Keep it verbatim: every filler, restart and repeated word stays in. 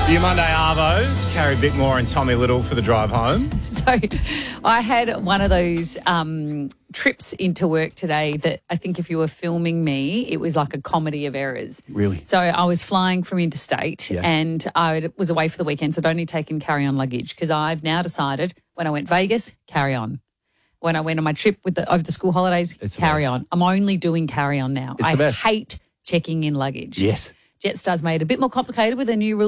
Your Monday Arvos, Carrie Bickmore and Tommy Little for the drive home. So I had one of those um, trips into work today that I think if you were filming me, it was like a comedy of errors. Really? So I was flying from interstate Yes. and I was away for the weekend, so I'd only taken carry-on luggage because I've now decided when I went Vegas, carry on. When I went on my trip with the, over the school holidays, It's the carry best. on. I'm only doing carry on now. It's I the best. hate checking in luggage. Yes. Jetstar's made it a bit more complicated with a new rule.